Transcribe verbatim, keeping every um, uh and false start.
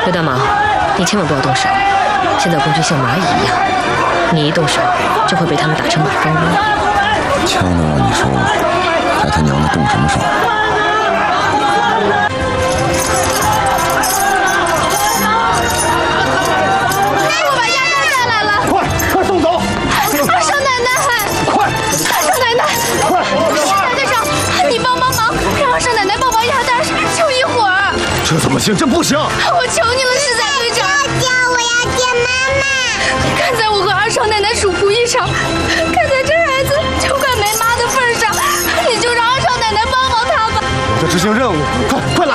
刘大毛，你千万不要动手，现在共军像蚂蚁一样，你一动手就会被他们打成马蜂窝。 枪都让你收了，还他娘的动什么手？ 我把鸭蛋带来了， 快快送走！ 二少奶奶， 快！ 二少奶奶， 快！ 奶奶长，你帮帮忙，让二少奶奶抱抱鸭蛋，就一会儿。 这怎么行？这不行！ 我求你了，实在队长。 舅舅，我要见妈妈。 看在我和二少奶奶属仆一场，看在这孩子就快没妈的份上，你就让二少奶奶帮帮他吧。 我在执行任务，快快来！